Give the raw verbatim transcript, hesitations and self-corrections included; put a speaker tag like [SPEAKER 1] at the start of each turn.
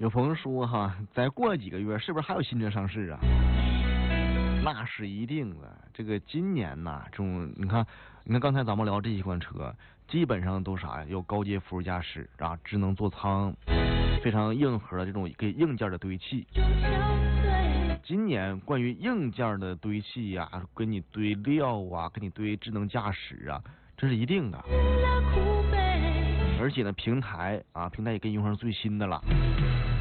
[SPEAKER 1] 有朋友说哈，再过几个月是不是还有新车上市啊？那是一定的。这个今年呐，这种你看，你看刚才咱们聊这几款车，基本上都啥呀？有高阶辅助驾驶啊，智能座舱，非常硬核的这种给硬件的堆砌。今年关于硬件的堆砌呀、啊，给你堆料啊，给你堆智能驾驶啊，这是一定的。而且呢，平台啊，平台也给你用上最新的了。